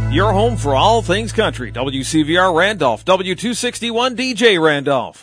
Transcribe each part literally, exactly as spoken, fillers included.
Your home for all things country. W C V R Randolph, W two sixty-one D J Randolph.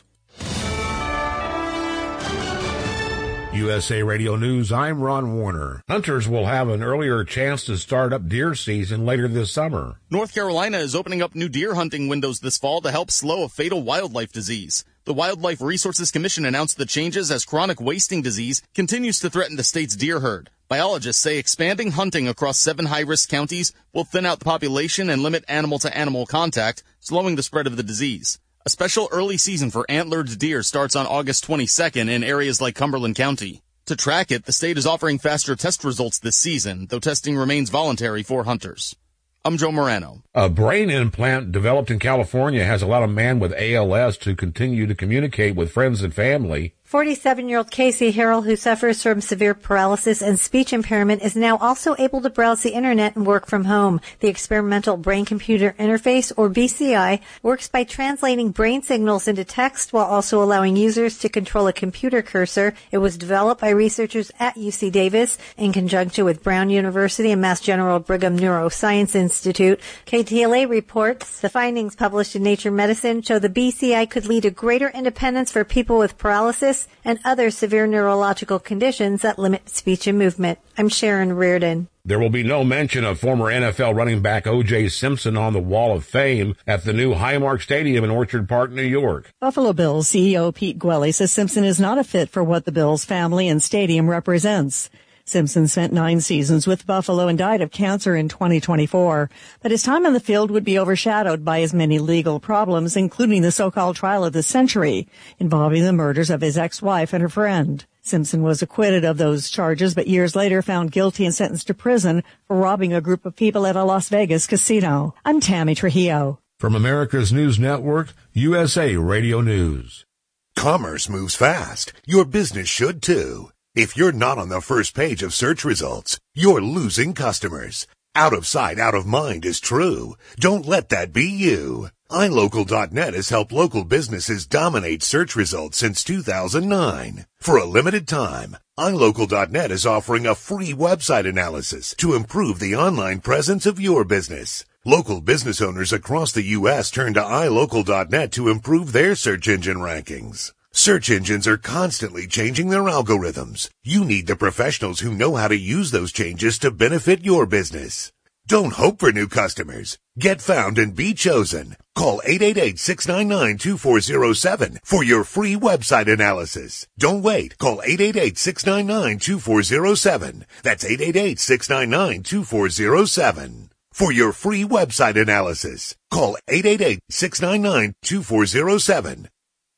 U S A Radio News, I'm Ron Warner. Hunters will have an earlier chance to start up deer season later this summer. North Carolina is opening up new deer hunting windows this fall to help slow a fatal wildlife disease. The Wildlife Resources Commission announced the changes as chronic wasting disease continues to threaten the state's deer herd. Biologists say expanding hunting across seven high-risk counties will thin out the population and limit animal-to-animal contact, slowing the spread of the disease. A special early season for antlered deer starts on August twenty-second in areas like Cumberland County. To track it, the state is offering faster test results this season, though testing remains voluntary for hunters. I'm Joe Morano. A brain implant developed in California has allowed a man with A L S to continue to communicate with friends and family. forty-seven-year-old Casey Harrell, who suffers from severe paralysis and speech impairment, is now also able to browse the internet and work from home. The experimental brain-computer interface, or B C I, works by translating brain signals into text while also allowing users to control a computer cursor. It was developed by researchers at U C Davis in conjunction with Brown University and Mass General Brigham Neuroscience Institute. K T L A reports the findings published in Nature Medicine show the B C I could lead to greater independence for people with paralysis and other severe neurological conditions that limit speech and movement. I'm Sharon Reardon. There will be no mention of former N F L running back O J Simpson on the Wall of Fame at the new Highmark Stadium in Orchard Park, New York. Buffalo Bills C E O Pete Gwelly says Simpson is not a fit for what the Bills family and stadium represents. Simpson spent nine seasons with Buffalo and died of cancer in twenty twenty-four. But his time on the field would be overshadowed by his many legal problems, including the so-called trial of the century, involving the murders of his ex-wife and her friend. Simpson was acquitted of those charges, but years later found guilty and sentenced to prison for robbing a group of people at a Las Vegas casino. I'm Tammy Trujillo. From America's News Network, U S A Radio News. Commerce moves fast. Your business should too. If you're not on the first page of search results, you're losing customers. Out of sight, out of mind is true. Don't let that be you. i local dot net has helped local businesses dominate search results since two thousand nine. For a limited time, i local dot net is offering a free website analysis to improve the online presence of your business. Local business owners across the U S turn to i local dot net to improve their search engine rankings. Search engines are constantly changing their algorithms. You need the professionals who know how to use those changes to benefit your business. Don't hope for new customers. Get found and be chosen. Call eight eight eight, six nine nine, two four zero seven for your free website analysis. Don't wait. Call eight eight eight, six nine nine, two four zero seven. That's eight eight eight, six nine nine, two four zero seven. For your free website analysis, call eight eight eight, six nine nine, two four zero seven.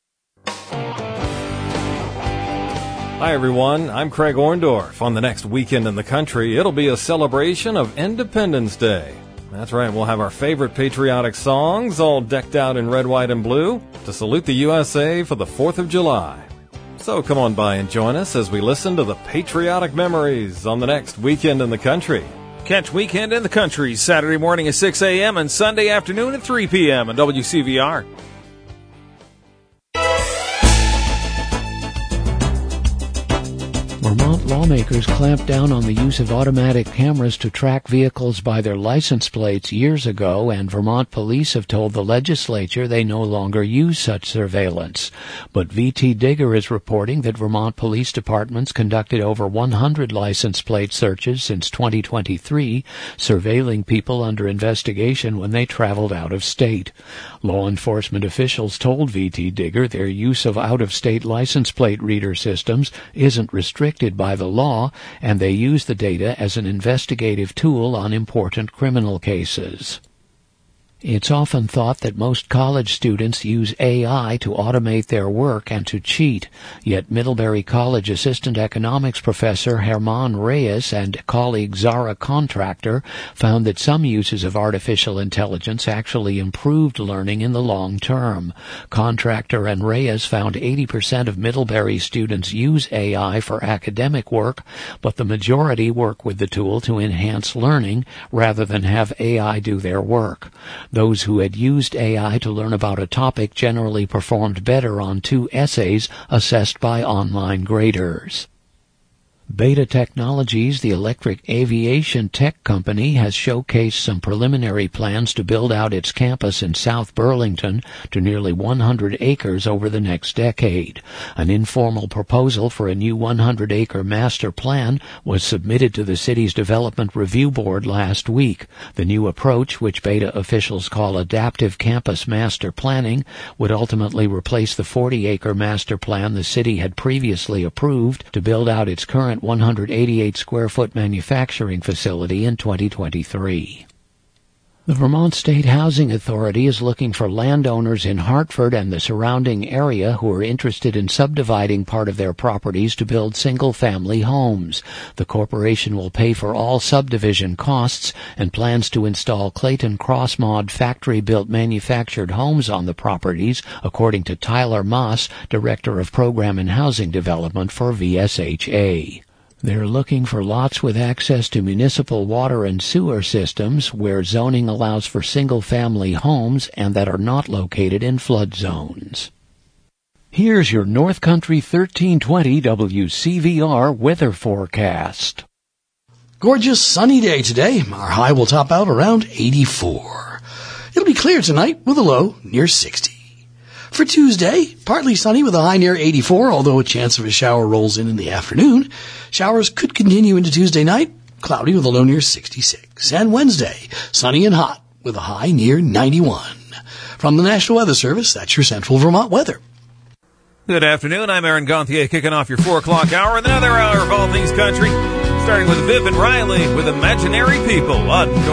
Hi, everyone. I'm Craig Orndorff. On the next Weekend in the Country, it'll be a celebration of Independence Day. That's right, we'll have our favorite patriotic songs all decked out in red, white, and blue to salute the U S A for the fourth of July. So come on by and join us as we listen to the patriotic memories on the next Weekend in the Country. Catch Weekend in the Country Saturday morning at six a.m. and Sunday afternoon at three p.m. on W C V R. Vermont lawmakers clamped down on the use of automatic cameras to track vehicles by their license plates years ago, and Vermont police have told the legislature they no longer use such surveillance. But V T Digger is reporting that Vermont police departments conducted over one hundred license plate searches since twenty twenty-three, surveilling people under investigation when they traveled out of state. Law enforcement officials told V T Digger their use of out-of-state license plate reader systems isn't restricted by the law, and they use the data as an investigative tool on important criminal cases. It's often thought that most college students use A I to automate their work and to cheat, yet Middlebury College assistant economics professor Herman Reyes and colleague Zara Contractor found that some uses of artificial intelligence actually improved learning in the long term. Contractor and Reyes found eighty percent of Middlebury students use A I for academic work, but the majority work with the tool to enhance learning rather than have A I do their work. Those who had used A I to learn about a topic generally performed better on two essays assessed by online graders. Beta Technologies, the electric aviation tech company, has showcased some preliminary plans to build out its campus in South Burlington to nearly one hundred acres over the next decade. An informal proposal for a new one hundred acre master plan was submitted to the city's Development Review Board last week. The new approach, which Beta officials call adaptive campus master planning, would ultimately replace the forty acre master plan the city had previously approved to build out its current one hundred eighty-eight square foot manufacturing facility in twenty twenty-three. The Vermont State Housing Authority is looking for landowners in Hartford and the surrounding area who are interested in subdividing part of their properties to build single-family homes. The corporation will pay for all subdivision costs and plans to install Clayton Crossmod factory-built manufactured homes on the properties, according to Tyler Moss, Director of Program and Housing Development for V S H A. They're looking for lots with access to municipal water and sewer systems where zoning allows for single-family homes and that are not located in flood zones. Here's your North Country thirteen twenty W C V R weather forecast. Gorgeous sunny day today. Our high will top out around eighty-four. It'll be clear tonight with a low near sixty. For Tuesday, partly sunny with a high near eighty-four, although a chance of a shower rolls in in the afternoon. Showers could continue into Tuesday night, cloudy with a low near sixty-six. And Wednesday, sunny and hot with a high near ninety-one. From the National Weather Service, that's your Central Vermont weather. Good afternoon. I'm Aaron Gauthier, kicking off your four o'clock hour with another hour of all things country, starting with Viv and Riley with Imaginary People on